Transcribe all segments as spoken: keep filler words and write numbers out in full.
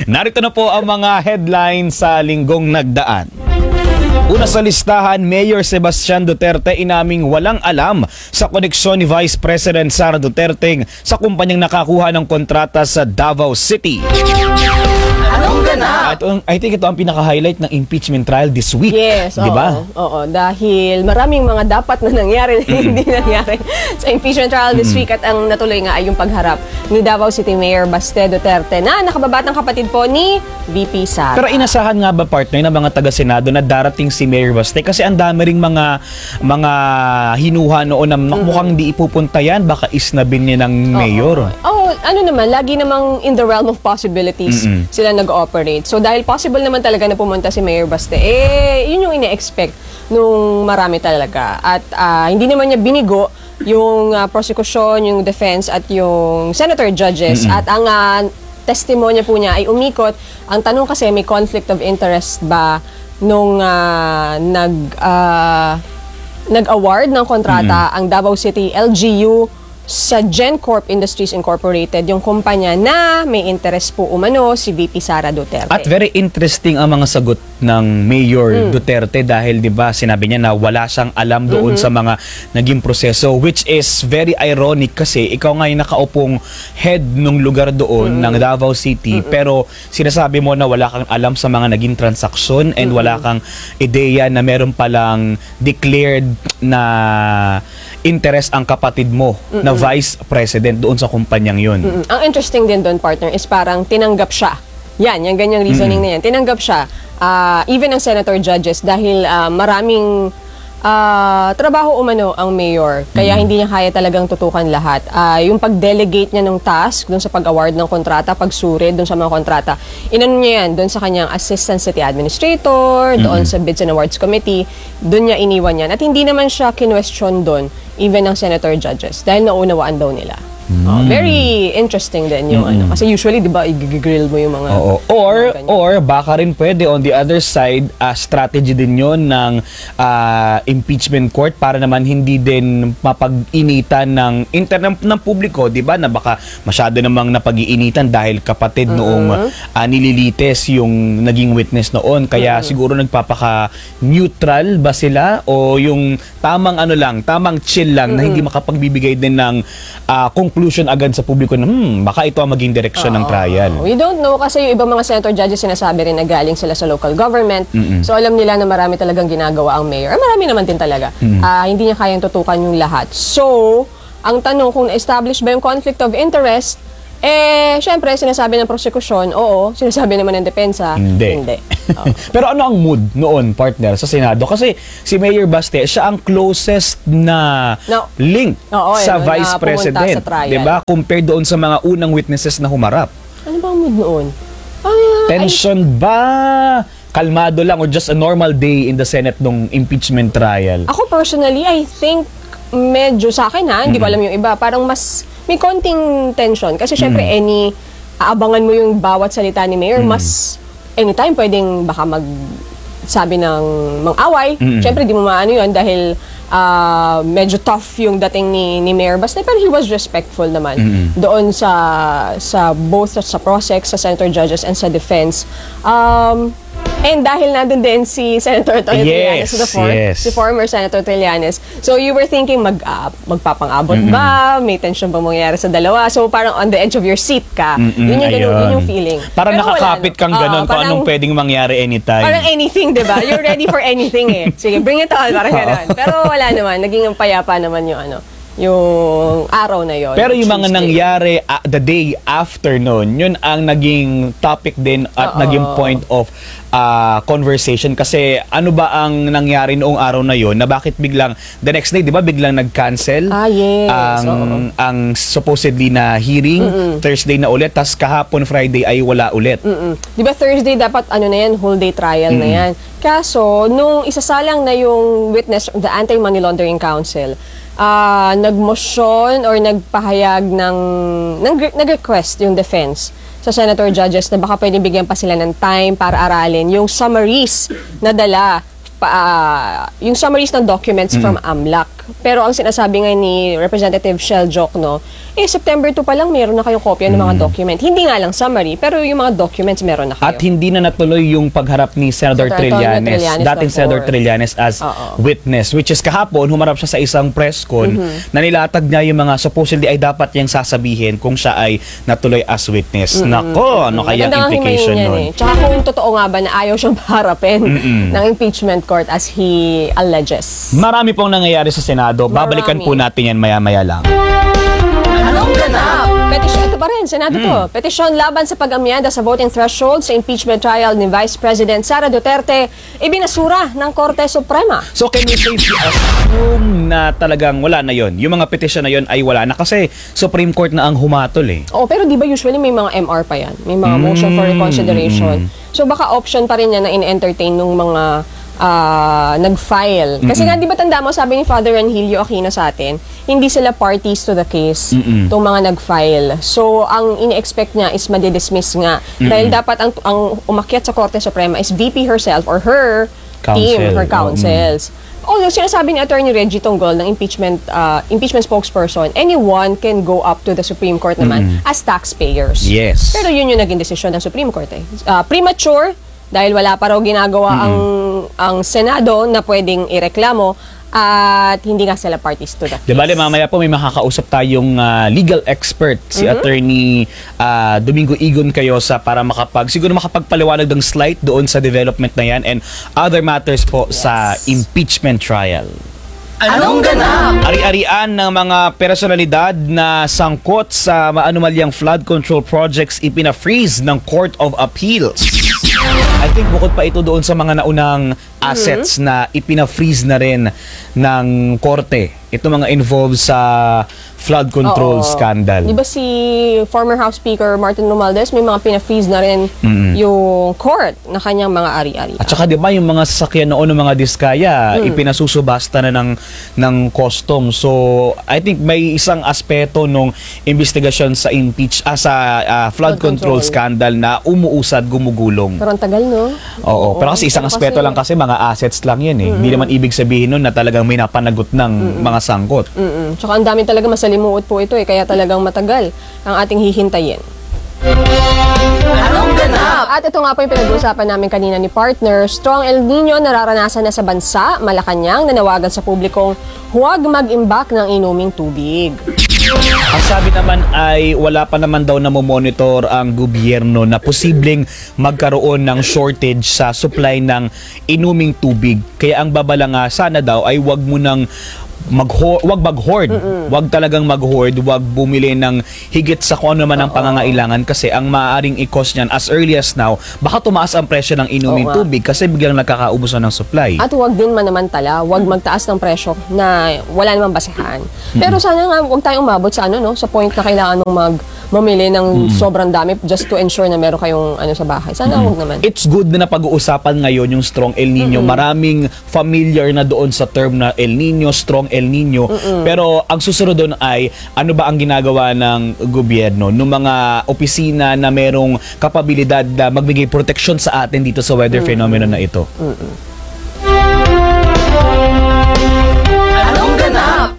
Narito na po ang mga headlines sa linggong nagdaan. Una sa listahan, Mayor Sebastian Duterte inaming walang alam sa koneksyon ni Vice President Sara Duterte sa kumpanyang nakakuha ng kontrata sa Davao City. Anong ganap? At I think ito ang pinaka-highlight ng impeachment trial this week. Yes, di ba? Oo, oo, dahil maraming mga dapat na nangyari na hindi nangyari sa impeachment trial this week at ang natuloy nga ay yung pagharap ni Davao City Mayor Baste Duterte na nakababatang kapatid po ni V P Sara. Pero inasahan nga ba, partner, ng mga taga-Senado na darating si Mayor Baste? Kasi ang dami ring mga mga hinuha noon na mukhang di ipupunta yan, baka isnabin niya ng mayor. Oo, oh, ano naman, lagi namang in the realm of possibilities Mm-mm. sila nag-operate. So dahil possible naman talaga na pumunta si Mayor Baste, eh, yun yung ine-expect nung marami talaga. At uh, hindi naman niya binigo yung uh, prosecution, yung defense at yung senator judges. Mm-mm. At ang uh, testimonya po niya ay umikot. Ang tanong kasi, may conflict of interest ba nung uh, nag uh, nag-award ng kontrata mm-hmm. ang Davao City L G U sa GenCorp Industries Incorporated, yung kumpanya na may interest po umano si V P Sara Duterte. At very interesting ang mga sagot ng Mayor mm. Duterte dahil 'di ba sinabi niya na wala siyang alam doon mm-hmm. sa mga naging proseso, which is very ironic kasi ikaw nga yung nakaupong head ng lugar doon mm-hmm. ng Davao City mm-hmm. pero sinasabi mo na wala kang alam sa mga naging transaksyon and mm-hmm. wala kang ideya na meron palang declared na interest ang kapatid mo mm-mm. na vice president doon sa kumpanyang yun. Mm-mm. Ang interesting din doon, partner, is parang tinanggap siya. Yan, yung ganyang reasoning mm-mm. na yan. Tinanggap siya, uh, even ang senator judges, dahil uh, maraming uh, trabaho umano ang mayor. Kaya mm-hmm. hindi niya kaya talagang tutukan lahat. Uh, yung pag-delegate niya ng task doon sa pag-award ng kontrata, pag-suri doon sa mga kontrata, inano niya yan doon sa kanyang assistant city administrator, mm-hmm. doon sa Bids and Awards Committee, doon niya iniwan yan. At hindi naman siya kinwestiyon doon, even ng senator judges, dahil naunawaan daw nila. Mm. Oh, very interesting din yung mm-hmm. ano. Kasi usually, di ba, i-grill mo yung mga... Oo. Or, mga or baka rin pwede, on the other side, uh, strategy din yon ng uh, impeachment court para naman hindi din mapag-initan ng internet ng publiko, di ba, na baka masyado namang napag-iinitan dahil kapatid mm-hmm. noong uh, nililites yung naging witness noon. Kaya mm-hmm. siguro nagpapaka-neutral ba sila o yung tamang ano lang, tamang chill lang mm-hmm. na hindi makapagbibigay din ng uh, conclusion agad sa publiko na hmm, baka ito ang maging direksyon uh, ng trial. We don't know kasi yung ibang mga senator judges sinasabi rin na galing sila sa local government. Mm-mm. So alam nila na marami talagang ginagawa ang mayor. Marami naman din talaga. Uh, hindi niya kayang tutukan yung lahat. So, ang tanong kung na-establish ba yung conflict of interest, eh, syempre, sinasabi ng prosecution, oo. Sinasabi naman ng depensa, hindi. hindi. Oh. Pero ano ang mood noon, partner, sa Senado? Kasi si Mayor Baste, siya ang closest na no. link oo, sa eh, Vice President. Diba? Compared doon sa mga unang witnesses na humarap. Ano ba ang mood noon? Ah, Tension ay... ba? Kalmado lang or just a normal day in the Senate nung impeachment trial? Ako personally, I think medyo sa akin ha, hindi mm-hmm. ko alam yung iba, parang mas may konting tension. Kasi syempre, mm. any, aabangan mo yung bawat salita ni Mayor, mm. mas anytime pwedeng baka mag sabi ng mang-away. Mm. Syempre, di mo maano yun dahil uh, medyo tough yung dating ni, ni Mayor Baste. Pero he was respectful naman mm. doon sa, sa both sa prosec, sa senator judges, and sa defense. Um, And dahil nandun din si Senator Toyo yes, Trillanes, the for, yes. si former Senator Trillanes. So you were thinking, mag, uh, magpapang-abot mm-hmm. ba? May tension ba mangyayari sa dalawa? So parang on the edge of your seat ka. Mm-hmm. Yun, yung, ganun, yun yung feeling. Parang Pero nakakapit wala, kang ganun uh, kung anong pwedeng mangyari anytime. Parang anything, di ba? You're ready for anything eh. Sige, bring it on. Parang ganun. Pero wala naman. Naging payapa naman yung ano. Yung araw na yon. Pero yung mga nangyari uh, the day after noon, yun ang naging topic din at Uh-oh. naging point of uh, conversation. Kasi ano ba ang nangyari noong araw na yon na bakit biglang, the next day, di ba, biglang nag-cancel ah, yes. ang, ang supposedly na hearing, Mm-mm. Thursday na ulit, tas kahapon Friday ay wala ulit. Mm-mm. Di ba Thursday dapat ano na yan, whole day trial Mm-mm. na yan. Kaso, nung isasalang na yung witness, the Anti-Money Laundering Council, Uh, nagmotion or nagpahayag ng, ng nag-request yung defense sa senator judges na baka pwedeng bigyan pa sila ng time para aralin yung summaries na dala pa, uh, yung summaries ng documents mm. from AMLAC Pero ang sinasabi nga ni Representative Shell Jokno, eh September two pa lang meron na kayong kopya ng mga document. Hindi nga lang summary, pero yung mga documents meron na kayo. At hindi na natuloy yung pagharap ni Senator Senator Trillanes, Trillanes dating before. Senator Trillanes as Oo. witness, which is kahapon humarap siya sa isang press con Mm-hmm. na nilatag niya yung mga supposedly ay dapat niyang sasabihin kung siya ay natuloy as witness. Nako, ano kaya Maganda nga implication himayin yan nun? eh. Tsaka kung totoo nga ba na ayaw siyang harapin ng impeachment court as he alleges. Marami pong nangyayari sa Senado. Babalikan Marami. po natin yan maya-maya lang. Anong ganap? Petisyon, ito pa rin, Senado to. Petisyon laban sa pag-amyenda sa voting threshold sa impeachment trial ni Vice President Sara Duterte, ibinasura ng Korte Suprema. So can we safely assume na talagang wala na yon? Yung mga petisyon na yon ay wala na kasi Supreme Court na ang humatol eh. Oh, pero di ba usually may mga M R pa yan? May mga motion for reconsideration. So baka option pa rin yan na in-entertain ng mga ah, nag-file. Kasi nga, di ba tanda mo, sabi ni Father Angelio Aquino sa atin, hindi sila parties to the case, itong mga nag-file. So, ang ini-expect niya is madidismiss nga. Dahil dapat ang, ang umakyat sa Korte Suprema is V P herself or her team, Counsel. her Oh, counsels. Although sinasabi ni Attorney Reggie Tonggol ng impeachment ah, impeachment spokesperson, anyone can go up to the Supreme Court naman as taxpayers. Yes. Pero yun yung naging desisyon ng Supreme Court eh. Ah, premature, dahil wala pa raw ginagawa ang ang Senado na pwedeng ireklamo at hindi nga sila parties to the case. Di ba, mamaya po may makakausap tayong ah, legal expert, si Attorney ah, Domingo Igon Cayosa para makapag, siguro makapagpaliwanag ng slight doon sa development na yan and other matters po sa impeachment trial. Anong ganap? Ari-arian ng mga personalidad na sangkot sa maanumalyang flood control projects ipina-freeze ng Court of Appeals. I think bukod pa ito doon sa mga naunang assets na ipina-freeze na rin ng korte. Ito mga involved sa flood control Oo. scandal. Di ba si former House Speaker Martin Romualdez, may mga pina-freeze na rin yung court na kanyang mga ari-ari. At saka 'di ba yung mga sasakyan noon ng mga diskaya ipinasusubasta na ng ng custom. So I think may isang aspeto nung investigasyon sa impeach ah, sa ah, flood, Flood control, control. scandal na umuusad, gumugulong. Pero ang tagal, no? Oo, pero kasi isang Pero aspeto lang kasi mga assets lang 'yan eh. Hindi naman ibig sabihin nun na talagang may napanagot ng mga sangkot. Mm-mm. Tsaka ang dami talaga masalimuot po ito eh, kaya talagang matagal ang ating hihintayin. Anong ganap? At ito nga po yung pinag-uusapan namin kanina ni partner, strong El Nino nararanasan na sa bansa, Malacanang, nanawagan sa publikong huwag mag-imbak ng inuming tubig. Ang sabi naman ay wala pa naman daw na monitor ang gobyerno na posibleng magkaroon ng shortage sa supply ng inuming tubig. Kaya ang babala nga sana daw ay wag mo nang mag wag mag-hoard, wag talagang mag-hoard, wag bumili ng higit sa kung ano man ang pangangailangan kasi ang maaaring i-cost niyan as early as now, baka tumaas ang presyo ng inuming Oo nga. tubig kasi biglang nagkakaubusan ng supply. At huwag din manamantala, huwag magtaas ng presyo na wala namang basehan. Pero sana nga huwag tayong umabot sa ano no, sa point na kailangan mong mag mamili ng sobrang dami just to ensure na meron kayong ano sa bahay. Sana huwag naman. It's good na napag-uusapan ngayon yung strong El Nino. Maraming familiar na doon sa term na El Nino, strong El Nino. Pero ang susunod doon ay ano ba ang ginagawa ng gobyerno ng mga opisina na merong kapabilidad na magbigay proteksyon sa atin dito sa weather phenomenon na ito. Anong ganap?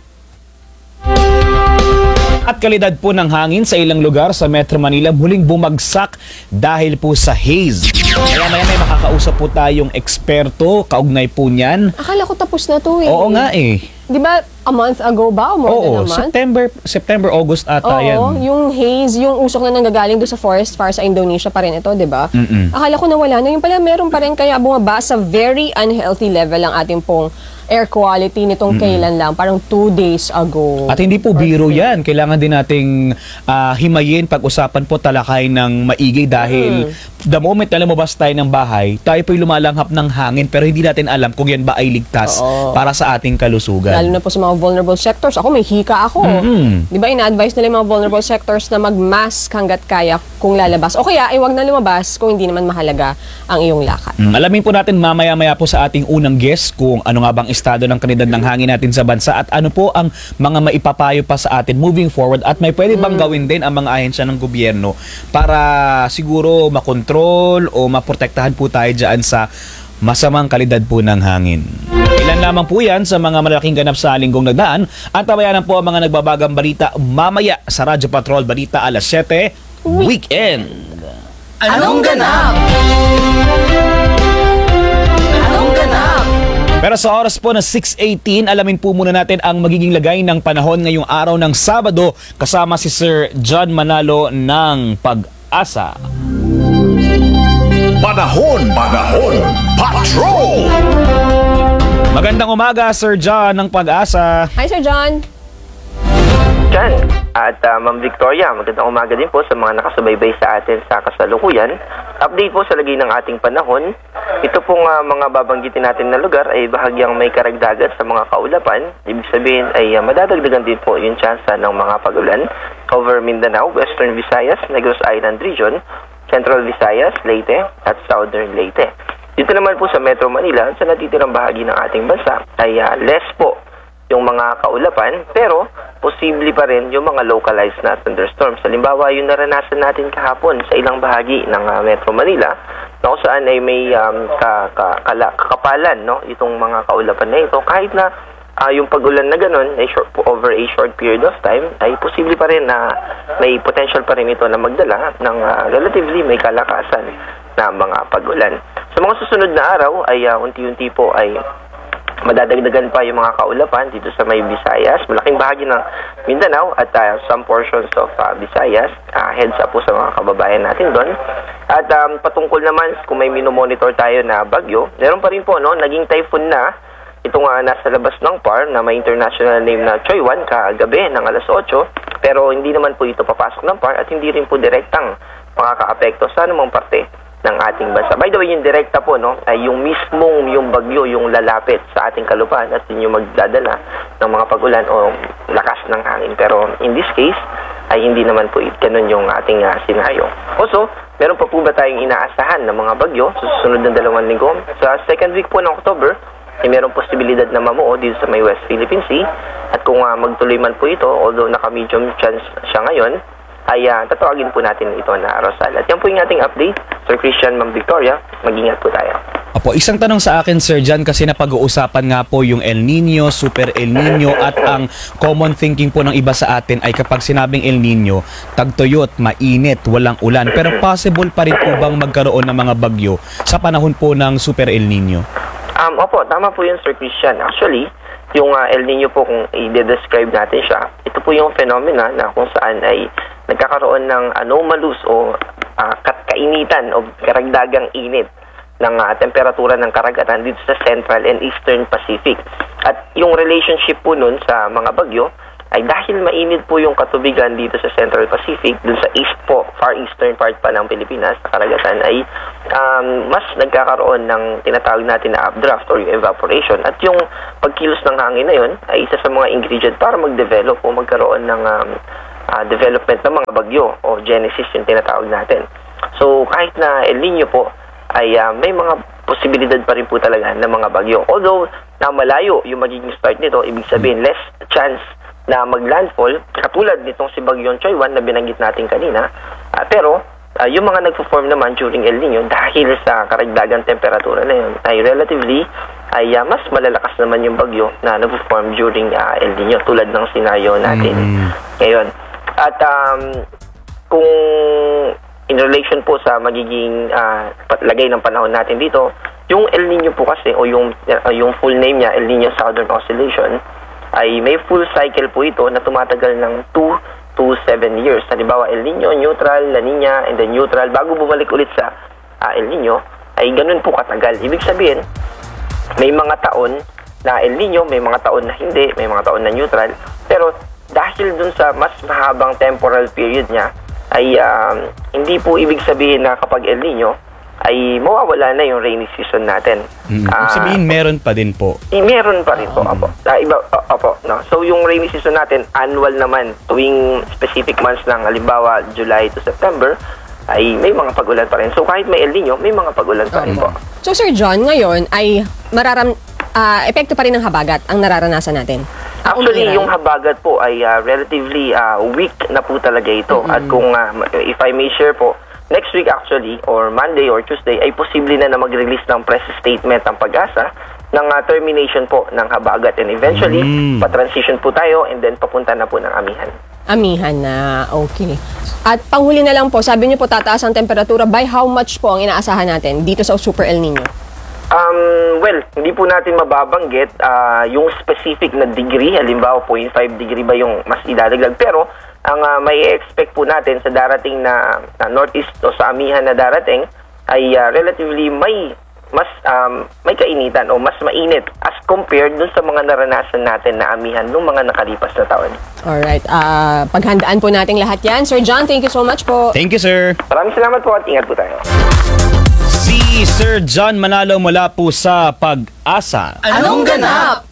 At kalidad po ng hangin sa ilang lugar sa Metro Manila muling bumagsak dahil po sa haze. Kaya maya may makakausap po tayong eksperto, kaugnay po niyan. Akala ko tapos na to eh. Oo nga eh. Di ba a month ago ba? O more Oo, than a month? September, September, August ata Oo, yan. yung haze, yung usok na nanggagaling doon sa forest fire sa Indonesia pa rin ito, di ba? Akala ko nawala na. Yung pala meron pa rin kaya bumaba sa very unhealthy level ang ating pong air quality nitong kailan lang, parang two days ago. At hindi po biro yan. Kailangan din nating ah, himayin, pag-usapan po, talakay ng maigi dahil the moment na lumabas tayo ng bahay, tayo po'y lumalanghap ng hangin pero hindi natin alam kung yan ba ay ligtas Oo. para sa ating kalusugan. Lalo na po sa mga vulnerable sectors. Ako, may hika ako. Mhm. Di ba, ina-advise nila yung mga vulnerable sectors na mag-mask hanggat kaya kung lalabas. O kaya, ay wag na lumabas kung hindi naman mahalaga ang iyong lakad. Mm, alamin po natin mamaya-maya po sa ating unang guest kung ano nga bang estado ng kalidad ng hangin natin sa bansa at ano po ang mga maipapayo pa sa atin moving forward at may pwede bang gawin din ang mga ahensya ng gobyerno para siguro makontrol o maprotektahan po tayo dyan sa masamang kalidad po ng hangin. Ilan lamang po yan sa mga malaking ganap sa linggong nagdaan at tabayanan po ang mga nagbabagang balita mamaya sa Radyo Patrol Balita alas siyete, Weekend. Anong ganap? Anong ganap? Pero sa oras po na six eighteen, alamin po muna natin ang magiging lagay ng panahon ngayong araw ng Sabado kasama si Sir John Manalo ng Pag-asa. Panahon, panahon, patrol! Magandang umaga, Sir John ng Pag-asa. Hi, Sir John. Dyan. At uh, Ma'am Victoria, magandang umaga din po sa mga nakasubaybay sa atin sa kasalukuyan. Update po sa lagay ng ating panahon. Ito pong uh, mga babanggitin natin na lugar ay bahagyang may karagdagan sa mga kaulapan. Ibig sabihin ay uh, madadagdagan din po yung tsansa ng mga pag-ulan over Mindanao, Western Visayas, Negros Island Region, Central Visayas, Leyte at Southern Leyte. Dito naman po sa Metro Manila, sa natitirang bahagi ng ating bansa ay uh, less po yung mga kaulapan, pero posible pa rin yung mga localized na thunderstorms. Halimbawa, yung naranasan natin kahapon sa ilang bahagi ng uh, Metro Manila, na kung saan ay may um, ka, ka, kala, kakapalan, no? Itong mga kaulapan na ito. Kahit na uh, yung pag-ulan na ganun, ay short, over a short period of time, ay posible pa rin na may potential pa rin ito na magdala ng uh, relatively may kalakasan na mga pag-ulan. Sa mga susunod na araw, ay uh, unti-unti po ay madadagdagan pa yung mga kaulapan dito sa may Visayas, malaking bahagi ng Mindanao at uh, some portions of uh, Visayas. Uh, heads up po sa mga kababayan natin doon. At um, patungkol naman kung may minomonitor tayo na bagyo, meron pa rin po, no, naging typhoon na itong uh, nasa labas ng P A R na may international name na Choywan kagabi ng alas otso, pero hindi naman po ito papasok ng P A R at hindi rin po direktang makakaapekto sa anumang parte ng ating bansa. By the way, yung direkta po, no, ay yung mismong yung bagyo, yung lalapit sa ating kalupaan at yun yung magdadala ng mga pag-ulan o lakas ng hangin. Pero in this case, ay hindi naman po ganun yung ating uh, senaryo. Also, meron pa po ba tayong inaasahan ng mga bagyo sa susunod ng dalawang linggo? Sa second week po ng October, ay meron posibilidad na mamuo dito sa may West Philippine Sea. At kung uh, magtuloy man po ito, although naka-medium chance siya ngayon, ay uh, tatawagin po natin ito na Rosal. At yan po yung ating update. Sir Christian, Ma'am Victoria, mag-ingat po tayo. Opo, isang tanong sa akin, Sir John, kasi napag-uusapan nga po yung El Nino, Super El Nino, at ang common thinking po ng iba sa atin ay kapag sinabing El Nino, tagtuyot, mainit, walang ulan. Pero possible pa rin po bang magkaroon ng mga bagyo sa panahon po ng Super El Nino? Um, opo, tama po yun, Sir Christian. Actually, yung uh, El Nino po, kung i-describe natin siya, ito po yung phenomena na kung saan ay nagkakaroon ng anomalous o uh, kainitan o karagdagang init ng uh, temperatura ng karagatan dito sa Central and Eastern Pacific. At yung relationship po nun sa mga bagyo ay dahil mainit po yung katubigan dito sa Central Pacific, dun sa east po, far eastern part pa ng Pilipinas, sa karagatan, ay um, mas nagkakaroon ng tinatawag natin na updraft or yung evaporation. At yung pagkilos ng hangin na yun ay isa sa mga ingredient para mag-develop o magkaroon ng um, Uh, development ng mga bagyo o genesis yung tinatawag natin. So kahit na El Nino po ay uh, may mga posibilidad pa rin po talaga ng mga bagyo. Although na malayo yung magiging start nito, ibig sabihin less chance na maglandfall katulad nitong si Bagyong Choywan na binanggit natin kanina. Uh, pero uh, yung mga nagpo-form naman during El Nino dahil sa karagdagang temperatura na yun ay relatively ay uh, mas malalakas naman yung bagyo na nagpo-form during uh, El Nino tulad ng senaryo natin mm. ngayon. At um, kung in relation po sa magiging uh, lagay ng panahon natin dito, yung El Nino po kasi o yung, uh, yung full name niya, El Nino Southern Oscillation, ay may full cycle po ito na tumatagal ng two to seven years. Halimbawa, El Nino, neutral, La Nina, and then neutral. Bago bumalik ulit sa uh, El Nino, ay ganun po katagal. Ibig sabihin, may mga taon na El Nino, may mga taon na hindi, may mga taon na neutral, pero dahil dun sa mas mahabang temporal period niya, ay um, hindi po ibig sabihin na kapag El Nino, ay mawawala na yung rainy season natin. Mm. Uh, sabihin, meron pa din po. Eh, meron pa rin po, mm. apo. Uh, iba, uh, apo, no? So, yung rainy season natin, annual naman, tuwing specific months ng, halimbawa, July to September, ay may mga pag-ulan pa rin. So, kahit may El Nino, may mga pag-ulan pa rin po. So, Sir John, ngayon ay mararam, uh, epekto pa rin ng habagat ang nararanasan natin. Actually, yung habagat po ay uh, relatively uh, weak na po talaga ito. Mm-hmm. At kung, uh, if I may share po, next week actually, or Monday or Tuesday, ay posible na na mag-release ng press statement ng Pag-asa ng ah, termination po ng habagat. And eventually, Mm. pa-transition po tayo and then papunta na po ng amihan. Amihan na, okay. At panghuli na lang po, sabi niyo po tataas ang temperatura. By how much po ang inaasahan natin dito sa Super El Nino? Um, well, hindi po natin mababanggit ah, yung specific na degree. Halimbawa, zero point five degree ba yung mas idadagdag. Pero, ang ah, may expect po natin sa darating na, na northeast o sa amihan na darating ay ah, relatively may mas um, may kainitan o mas mainit as compared dun sa mga naranasan natin na amihan nung mga nakalipas na taon. Alright, ah paghandaan po nating lahat yan. Sir John, thank you so much po. Thank you, sir. Maraming salamat po at ingat po tayo. Si Sir John Manalo mula po sa Pag-asa. Anong ganap?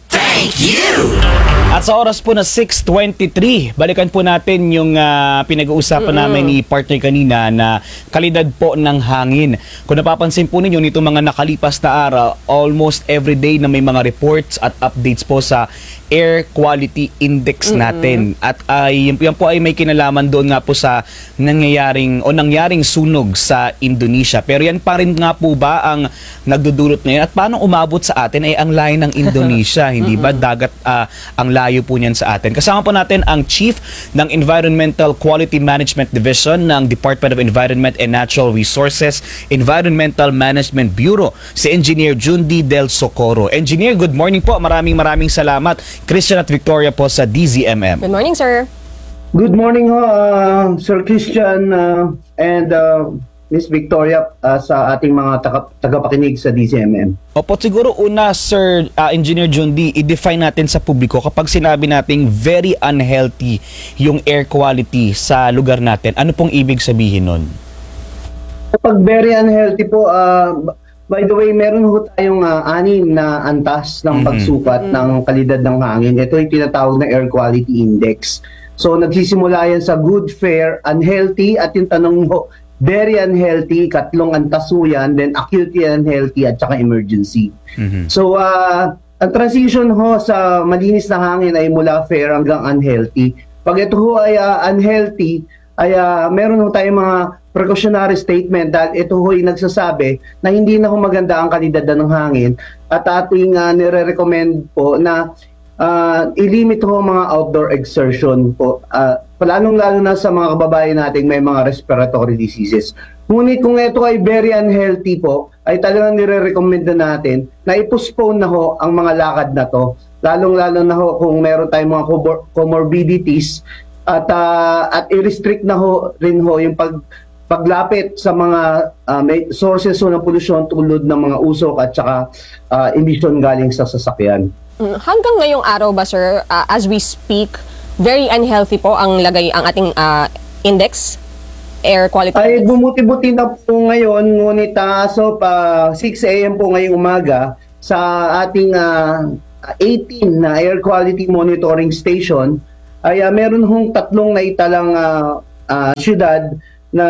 At sa oras po na six twenty-three, balikan po natin yung ah, pinag-uusapan namin ni partner kanina na kalidad po ng hangin. Kung napapansin po ninyo nitong mga nakalipas na araw, almost every day na may mga reports at updates po sa air quality index natin. At ay yan, yan po ay may kinalaman doon nga po sa nangyayaring o nangyaring sunog sa Indonesia. Pero yan pa rin nga po ba ang nagdudulot ngayon? At paano umabot sa atin ay ang layo ng Indonesia, hindi ba? Dagat ah, ang layo po niyan sa atin. Kasama po natin ang Chief ng Environmental Quality Management Division ng Department of Environment and Natural Resources, Environmental Management Bureau, si Engineer Jundi Del Socorro. Engineer, good morning po. Maraming maraming salamat. Christian at Victoria po sa D Z M M. Good morning, sir. Good morning ho, uh, Sir Christian uh, and uh, Miss Victoria uh, sa ating mga taga- tagapakinig sa D Z M M. Opo, siguro una, Sir uh, Engineer Jundi, i-define natin sa publiko kapag sinabi nating very unhealthy yung air quality sa lugar natin. Ano pong ibig sabihin nun? Kapag very unhealthy po, uh, by the way, meron ho tayong uh, anim na antas ng pagsukat ng kalidad ng hangin. Ito yung tinatawag na air quality index. So nagsisimula yan sa good, fair, unhealthy, at yung tanong mo, very unhealthy, katlong antas ho yan, then acutely unhealthy at saka emergency. So uh, ang transition ho sa malinis na hangin ay mula fair hanggang unhealthy. Pag ito ho ay uh, unhealthy, ay uh, meron ho tayong mga precautionary statement dahil ito ho'y nagsasabi na hindi na ho maganda ang kalidad ng hangin at ating uh, nire-recommend po na uh, ilimit ho mga outdoor exertion po. Uh, lalong-lalo na sa mga kababayan nating may mga respiratory diseases. Ngunit kung ito ay very unhealthy po, ay talagang nire-recommend na natin na i-postpone na ho ang mga lakad na to. Lalong-lalo na ho kung meron tayong mga comor- comorbidities at, uh, at i-restrict na ho rin ho yung pag paglapit sa mga uh, may sources ho ng polusyon tulad ng mga usok at saka uh, emission galing sa sasakyan. Mm, Hanggang ngayong araw ba, sir, uh, as we speak, very unhealthy po ang lagay ang ating uh, index, air quality Ay index? bumuti-buti na po ngayon, ngunit uh, so pa six a.m. po ngayong umaga sa ating uh, eighteen na air quality monitoring station ay uh, meron hong tatlong naitalang uh, uh, syudad na,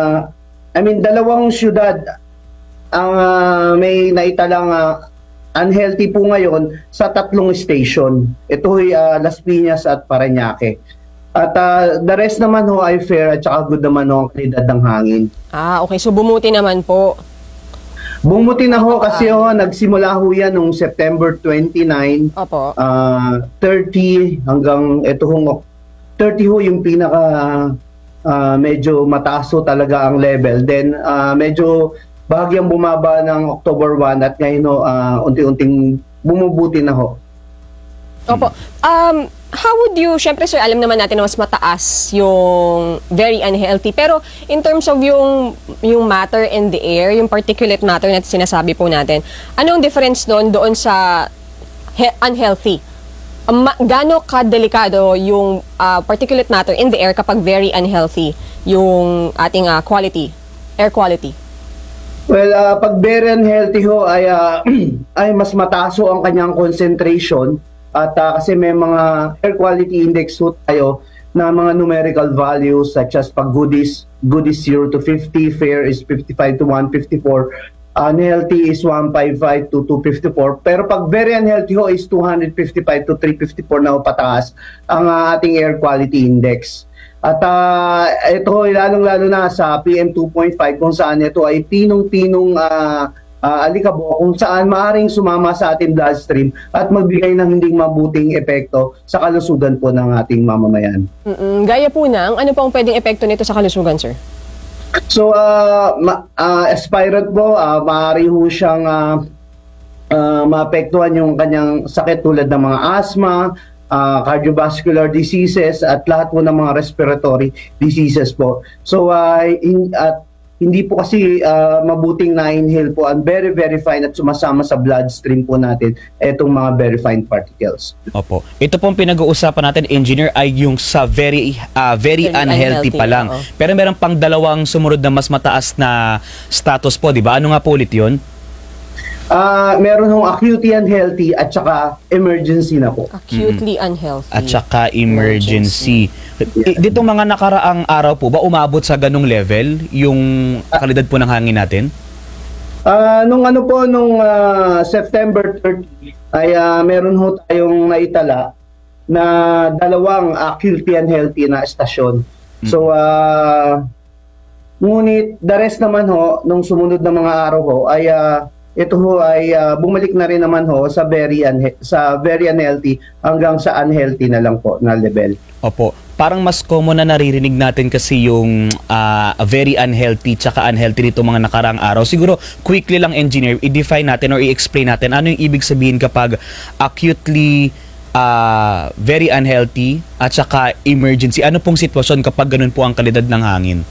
I mean, dalawang syudad ang uh, may naitalang uh, unhealthy po ngayon sa tatlong station. Ito ay uh, Las Piñas at Parañaque. At uh, the rest naman ho ay fair at saka good naman ho ang kalidad ng hangin. Ah, okay. So, bumuti naman po. Bumuti na ho kasi ho, nagsimula ho yan noong September twenty-nine, Opo. uh, thirty hanggang ito ho, thirty ho yung pinaka uh, medyo mataas ho talaga ang level. Then uh, medyo bahagyang bumaba ng October first at ngayon ho, uh, unti-unting bumubuti na ho. Opo. Um, how would you, syempre sir, alam naman natin na mas mataas yung very unhealthy. Pero in terms of yung, yung matter in the air, yung particulate matter na sinasabi po natin, anong difference doon doon sa he- unhealthy? Um, ma- gaano kadelikado yung uh, particulate matter in the air kapag very unhealthy yung ating uh, quality, air quality? Well, uh, pag very unhealthy ho ay, uh, ay mas mataas ho ang kanyang concentration. At uh, kasi may mga air quality index ho tayo na mga numerical values such as pag good is, good is zero to fifty, fair is fifty-five to one fifty-four, unhealthy is one fifty-five to two fifty-four. Pero pag very unhealthy ho is two fifty-five to three fifty-four na ho pataas ang uh, ating air quality index. At uh, ito lalong-lalo na sa P M two point five kung saan ito ay pinong-pinong uh, ah, alikabok kung saan maaring sumama sa ating bloodstream at magbigay ng hindi mabuting epekto sa kalusugan po ng ating mamamayan. Mm-mm. Gaya po ng, ano pong pwedeng epekto nito sa kalusugan, sir? So, uh, ma- uh, aspirant po, uh, maaari ho siyang uh, uh, maapektuhan yung kanyang sakit tulad ng mga asthma, uh, cardiovascular diseases, at lahat po ng mga respiratory diseases po. So, uh, in, at hindi po kasi uh, mabuting na-inhale po ang very, very fine at sumasama sa bloodstream po natin itong mga very fine particles. Opo. Ito pong pinag-uusapan natin, engineer, ay yung sa very ah, very, Very unhealthy, unhealthy, pa lang. oo. Pero meron pang dalawang sumunod na mas mataas na status po, di ba? Ano nga po ulit yun? Uh, meron hong acutely unhealthy at saka emergency na po. Acutely unhealthy. At saka emergency. I- Dito mga nakaraang araw po ba umabot sa ganung level yung kalidad po ng hangin natin? Ah, nung ano po, nung ah, September thirtieth, ay ah, meron ho tayong naitala na dalawang acutely unhealthy na estasyon. So, ah, ngunit the rest naman ho, nung sumunod na mga araw ho, ay ah, ito ho ay ah, bumalik na rin naman ho sa very, unha- sa very unhealthy hanggang sa unhealthy na lang po na level. Opo. Parang mas common na naririnig natin kasi yung ah, very unhealthy tsaka unhealthy nito mga nakaraang araw. Siguro, quickly lang, engineer, i-define natin or i-explain natin ano yung ibig sabihin kapag acutely ah, very unhealthy at saka emergency. Ano pong sitwasyon kapag ganun po ang kalidad ng hangin?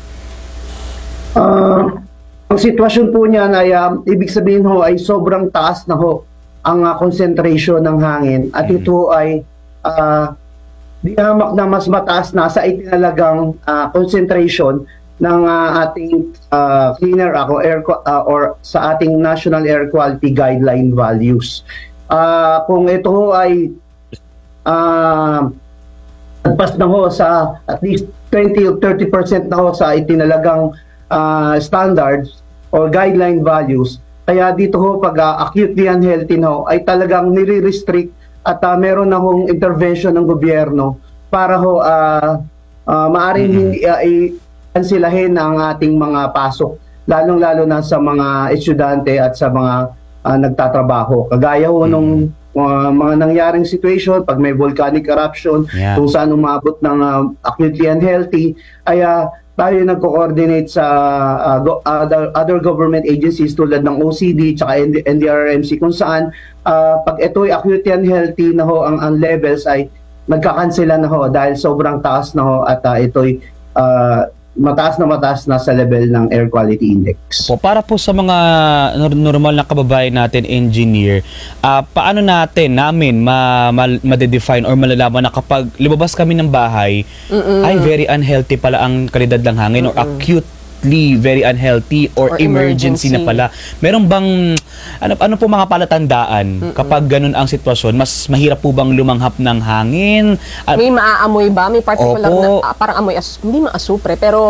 Ah, ang sitwasyon po niyan ay um, ibig sabihin ho ay sobrang taas na ho ang ah, concentration ng hangin at ito ay ah, di hamak na mas mataas na sa itinalagang ah, concentration ng ah, ating ah, cleaner ako air qua- ah, or sa ating National Air Quality Guideline values. Ah, kung ito ho ay ah, agpas na ho sa at least twenty or thirty percent na ho sa itinalagang ah, standards or guideline values. Kaya dito ho pag ah, acutely unhealthy na ho, ay talagang nire-restrict at ah, meron na hong intervention ng gobyerno para ho ah, ah, maaring hindi ah, i-kansilahin ang ating mga pasok, lalong-lalo na sa mga estudyante at sa mga ah, nagtatrabaho. Kagaya ho nung uh, mga nangyaring situation, pag may volcanic eruption, Yeah. kung saan umabot ng uh, acutely unhealthy, ay uh, tayo nagko-coordinate sa uh, go- other, other government agencies tulad ng O C D tsaka N D R R M C kung saan uh, pag ito'y acutely unhealthy na ho ang, ang levels ay nagkakansela na ho dahil sobrang taas na ho at uh, ito'y uh, mataas na mataas na sa level ng air quality index. Po, para po sa mga nor- normal na kababayan natin, engineer, ah, paano natin, namin, ma- ma- ma-define or malalaman na kapag lumabas kami ng bahay, ay very unhealthy pala ang kalidad ng hangin or acutely very unhealthy or, Or emergency, na emergency. pala. Meron bang, ano, ano po mga palatandaan kapag ganun ang sitwasyon? Mas mahirap po bang lumanghap ng hangin? Ah, May maaamoy ba? May particular Opo. na, ah, parang amoy, as, hindi maasupre, pero